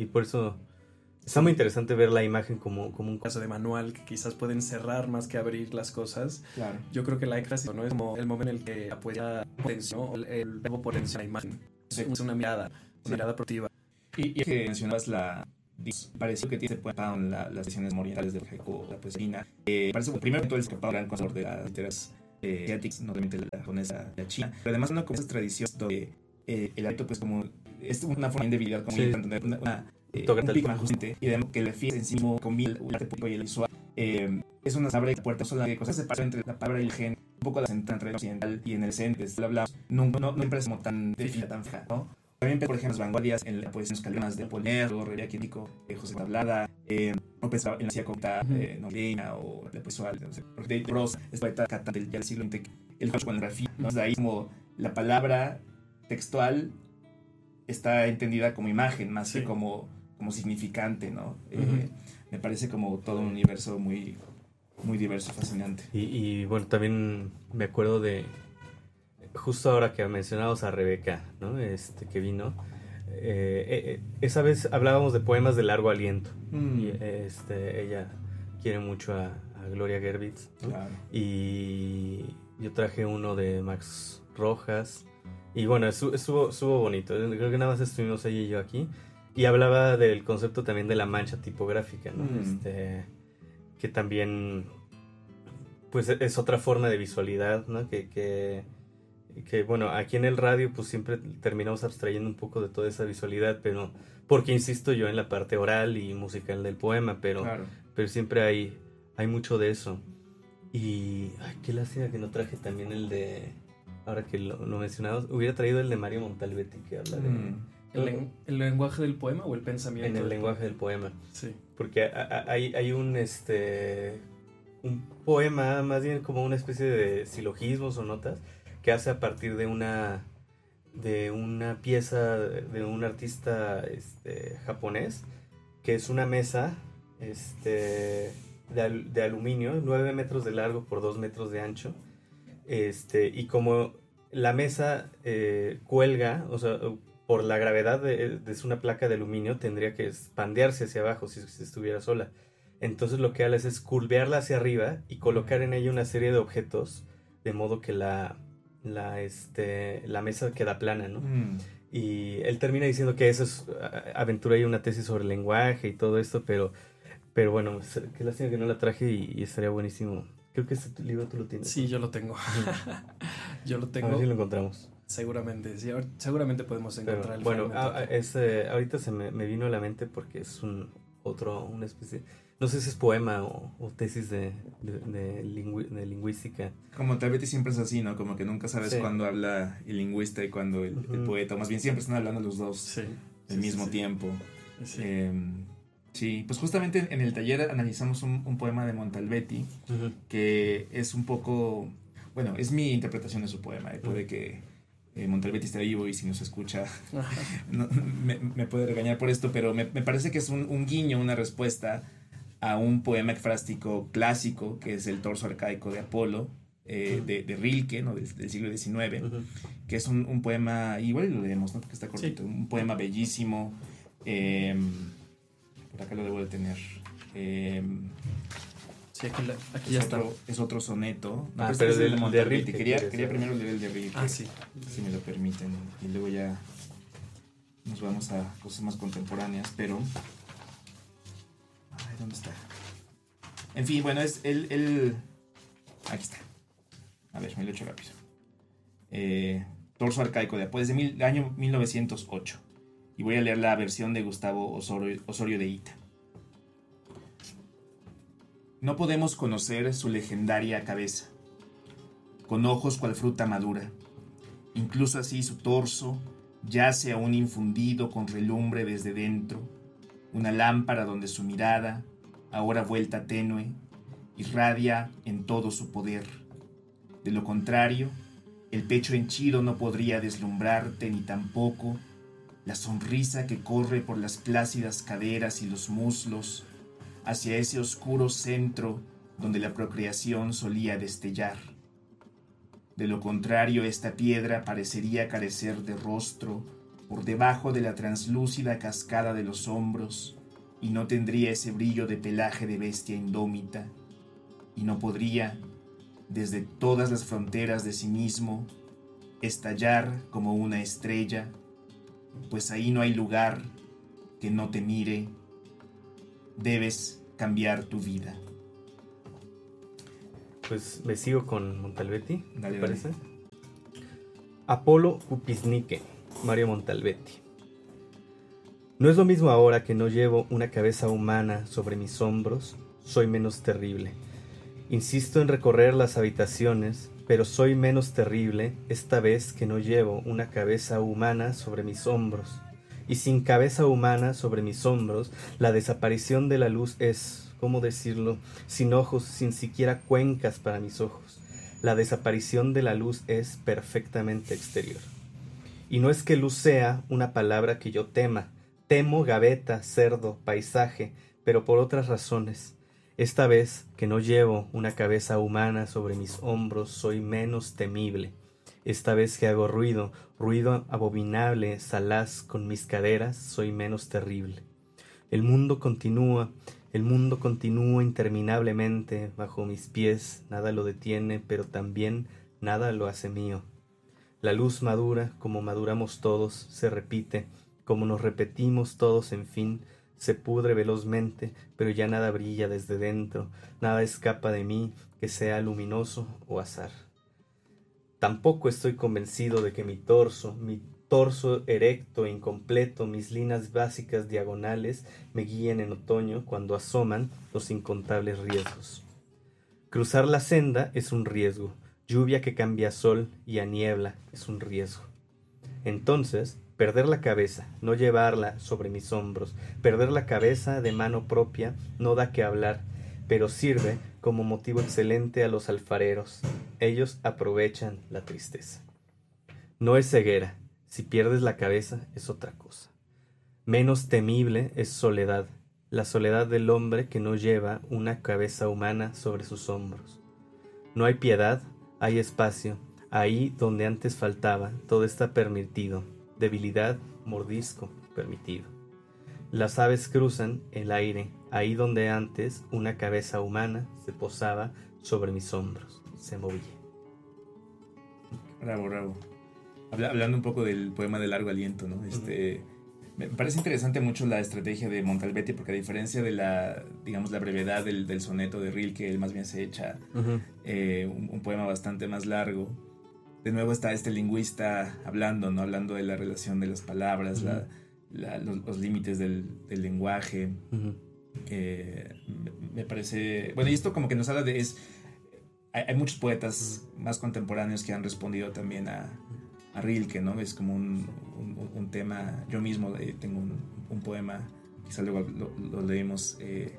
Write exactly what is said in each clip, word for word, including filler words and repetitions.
y por eso está muy interesante ver la imagen como, como un caso de manual que quizás pueden cerrar más que abrir las cosas. Claro. Yo creo que la éxtasis, ¿no? Es como el momento en el que apoya potenció el, el verbo potencia la imagen. Sí. Es una mirada, una Sí. mirada proactiva. Y, y que mencionabas la pareció que tiene este poema la, las sesiones orientales de Jacob, la poesía. Eh, parece que primero todo el escapado gran conocedor de las literas eh, asiáticas, no solamente la japonesa, la china, pero además una como esas tradiciones donde eh, el hábito pues como es una forma de debilidad como sí. entender una, una eh, un pico más justamente y además que la fiesta en sí mismo combina el arte público y el visual. Eh, es una abre puerta sola de cosas separadas entre la palabra y el gen, un poco la central entre el occidental y en el centro que hablamos, no, no, no siempre es como tan de fija, tan fija, ¿no? También, por ejemplo, las vanguardias en la poesía escalonas de Apollinaire, Revilla Químico, eh, José Tablada, eh, o pensaba en la poesía comta eh, norteña o la poesía no sé, de prosa, es poeta cantante del, del siglo veinte, el con la grafía, ¿no? De ahí como la palabra textual está entendida como imagen más sí. que como, como significante, ¿no? Uh-huh. Eh, me parece como todo un universo muy, muy diverso, fascinante. Y, y bueno, también me acuerdo de justo ahora que mencionamos a Rebeca, ¿no? Este, que vino, eh, eh, esa vez hablábamos de poemas de largo aliento. Mm. Y este, ella quiere mucho a, a Gloria Gerbitz, ¿no? Claro. Y yo traje uno de Max Rojas. Y bueno, estuvo, estuvo, estuvo bonito. Creo que nada más estuvimos ella y yo aquí. Y hablaba del concepto también de la mancha tipográfica, ¿no? Mm. Este, que también, pues, es otra forma de visualidad, ¿no? Que... que que bueno, aquí en el radio pues siempre terminamos abstrayendo un poco de toda esa visualidad, pero porque insisto yo en la parte oral y musical del poema, pero, claro. pero siempre hay, hay mucho de eso. Y ay, qué lástima que no traje también el de, ahora que lo, lo mencionamos, hubiera traído el de Mario Montalbetti, que habla de... Mm. ¿El, len- ¿El lenguaje del poema o el pensamiento? En el del lenguaje poema? del poema. Sí. Porque a, a, hay, hay un, este, un poema, más bien como una especie de silogismos o notas, que hace a partir de una de una pieza de un artista este, japonés, que es una mesa este, de, al, de aluminio, nueve metros de largo por dos metros de ancho, este, y como la mesa eh, cuelga, o sea, por la gravedad de, de es una placa de aluminio, tendría que expandirse hacia abajo si, si estuviera sola. Entonces lo que hace es curvearla hacia arriba y colocar en ella una serie de objetos, de modo que la La, este, la mesa queda plana, ¿no? Mm. Y él termina diciendo que eso es aventura y una tesis sobre el lenguaje y todo esto, pero, pero bueno, qué lástima que no la traje y, y estaría buenísimo. Creo que este libro tú lo tienes. Sí, yo lo tengo. Yo lo tengo. A ver si lo encontramos. Seguramente, sí, seguramente podemos encontrar pero, el bueno, a, es, eh, ahorita se me, me vino a la mente porque es un otro, una especie... No sé si es poema o, o tesis de, de, de, lingü, de lingüística. Como tal vez siempre es así, ¿no? Como que nunca sabes sí. cuándo habla el lingüista y cuándo el, uh-huh. el poeta. O más bien siempre están hablando los dos sí. al sí, mismo sí, tiempo. Sí. Eh, sí, pues justamente en el taller analizamos un, un poema de Montalbetti, uh-huh. que es un poco... Bueno, es mi interpretación de su poema. Eh, puede uh-huh. que eh, Montalbetti esté vivo y si nos escucha no, me, me puede regañar por esto, pero me, me parece que es un, un guiño, una respuesta a un poema ekfrástico clásico que es el torso arcaico de Apolo, eh, uh-huh. de, de Rilke, ¿no? del, del siglo diecinueve, uh-huh. que es un, un poema, igual lo leemos, ¿no? Porque está cortito, sí. un poema bellísimo, eh, por acá lo debo de tener, eh, sí, aquí, la, aquí es ya otro, está. Es otro soneto, no, ah, pero es del, de, de Rilke. Quería, quería primero leer el de Rilke, ah, sí. si me lo permiten, y luego ya nos vamos a cosas más contemporáneas, pero... Ay, ¿dónde está? En fin, bueno, es el... el... Aquí está. A ver, me lo echo rápido. Eh, torso arcaico de Apolo, desde mil, año mil novecientos ocho. Y voy a leer la versión de Gustavo Osorio, Osorio de Ita. No podemos conocer su legendaria cabeza, con ojos cual fruta madura. Incluso así su torso yace aún infundido con relumbre desde dentro, una lámpara donde su mirada, ahora vuelta tenue, irradia en todo su poder. De lo contrario, el pecho henchido no podría deslumbrarte ni tampoco la sonrisa que corre por las plácidas caderas y los muslos hacia ese oscuro centro donde la procreación solía destellar. De lo contrario, esta piedra parecería carecer de rostro por debajo de la translúcida cascada de los hombros, y no tendría ese brillo de pelaje de bestia indómita, y no podría, desde todas las fronteras de sí mismo, estallar como una estrella, pues ahí no hay lugar que no te mire. Debes cambiar tu vida. Pues me sigo con Montalbetti, Dale, ¿te dale. parece? Apolo Kupisnike, Mario Montalbetti. No es lo mismo ahora que no llevo una cabeza humana sobre mis hombros, soy menos terrible. Insisto en recorrer las habitaciones, pero soy menos terrible esta vez que no llevo una cabeza humana sobre mis hombros. Y sin cabeza humana sobre mis hombros, la desaparición de la luz es, ¿cómo decirlo?, sin ojos, sin siquiera cuencas para mis ojos. La desaparición de la luz es perfectamente exterior. Y no es que luz sea una palabra que yo tema. Temo gaveta, cerdo, paisaje, pero por otras razones. Esta vez que no llevo una cabeza humana sobre mis hombros, soy menos temible. Esta vez que hago ruido, ruido abominable, salaz con mis caderas, soy menos terrible. El mundo continúa, el mundo continúa interminablemente bajo mis pies, nada lo detiene, pero también nada lo hace mío. La luz madura, como maduramos todos, se repite, como nos repetimos todos, en fin, se pudre velozmente, pero ya nada brilla desde dentro, nada escapa de mí que sea luminoso o azar. Tampoco estoy convencido de que mi torso, mi torso erecto e incompleto, mis líneas básicas diagonales, me guíen en otoño cuando asoman los incontables riesgos. Cruzar la senda es un riesgo, lluvia que cambia a sol y a niebla es un riesgo. Entonces, perder la cabeza, no llevarla sobre mis hombros, perder la cabeza de mano propia no da que hablar, pero sirve como motivo excelente a los alfareros. Ellos aprovechan la tristeza. No es ceguera, si pierdes la cabeza es otra cosa. Menos temible es soledad, la soledad del hombre que no lleva una cabeza humana sobre sus hombros. No hay piedad, hay espacio, ahí donde antes faltaba, todo está permitido, debilidad, mordisco, permitido. Las aves cruzan el aire, ahí donde antes una cabeza humana se posaba sobre mis hombros, se movía. Bravo, bravo. Habla, hablando un poco del poema de largo aliento, ¿no? Este, uh-huh. Me parece interesante mucho la estrategia de Montalbetti, porque a diferencia de la, digamos, la brevedad del, del soneto de Rilke, él más bien se echa uh-huh. eh, un, un poema bastante más largo. De nuevo está este lingüista hablando, ¿no? Hablando de la relación de las palabras, uh-huh. la, la, los, los límites del, del lenguaje. Uh-huh. Eh, me, me parece... Bueno, y esto como que nos habla de... Es, hay, hay muchos poetas uh-huh. más contemporáneos que han respondido también a, a Rilke, ¿no? Es como un, un, un tema... Yo mismo eh, tengo un, un poema, quizá luego lo, lo leemos, eh,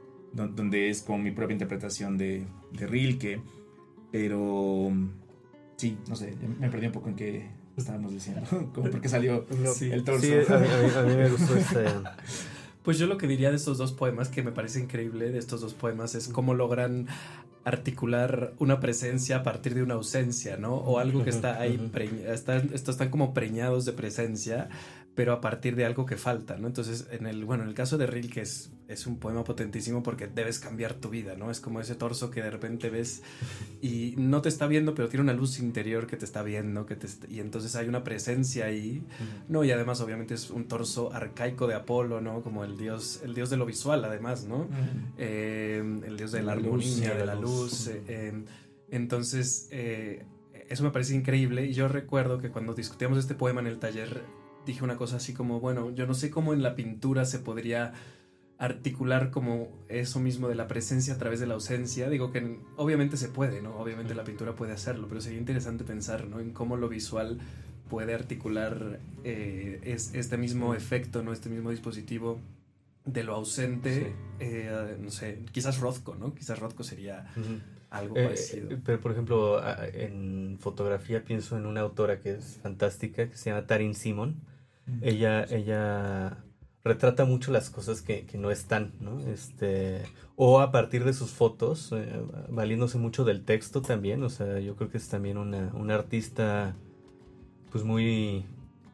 donde es como mi propia interpretación de, de Rilke, pero... Sí, no sé, me perdí un poco en qué estábamos diciendo, como porque salió sí, el torso. Sí, a mí, a mí, a mí me gustó este... Pues yo lo que diría de estos dos poemas, que me parece increíble de estos dos poemas, es cómo logran articular una presencia a partir de una ausencia, ¿no? O algo que está ahí, pre- está, estos están como preñados de presencia, pero a partir de algo que falta, ¿no? Entonces, en el, bueno, en el caso de Rilke es, es un poema potentísimo porque debes cambiar tu vida, ¿no? Es como ese torso que de repente ves y no te está viendo, pero tiene una luz interior que te está viendo, que te est- y entonces hay una presencia ahí, uh-huh. ¿no? Y además, obviamente, es un torso arcaico de Apolo, ¿no? Como el dios, el dios de lo visual, además, ¿no? Uh-huh. Eh, el dios de la, la armonía, de la luz. luz uh-huh. eh, entonces, eh, eso me parece increíble. Y yo recuerdo que cuando discutíamos este poema en el taller, dije una cosa así como, bueno, yo no sé cómo en la pintura se podría articular como eso mismo de la presencia a través de la ausencia. Digo que en, obviamente se puede, ¿no? Obviamente la pintura puede hacerlo, pero sería interesante pensar, ¿no? En cómo lo visual puede articular eh, es, este mismo efecto, ¿no? Este mismo dispositivo de lo ausente. Sí. Eh, no sé, quizás Rothko, ¿no? Quizás Rothko sería uh-huh. algo eh, parecido. Pero, por ejemplo, en fotografía pienso en una autora que es fantástica, que se llama Taryn Simon. Uh-huh. Ella, ella retrata mucho las cosas que, que no están, ¿no? Este, o a partir de sus fotos, eh, valiéndose mucho del texto también. O sea, yo creo que es también una, una artista pues muy,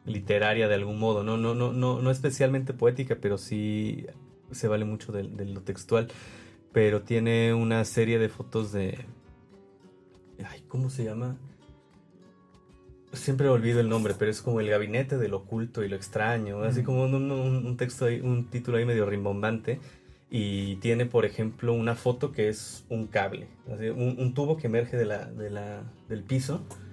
literaria de algún modo, ¿no? No, no, no, no especialmente poética, pero sí se vale mucho de, de lo textual. Pero tiene una serie de fotos de... Ay, ¿cómo se llama? Siempre olvido el nombre, pero es como el gabinete del oculto y lo extraño, así como un, un, un texto ahí, un título ahí medio rimbombante. Y tiene, por ejemplo, una foto que es un cable, así, un, un tubo que emerge de la, de la, del piso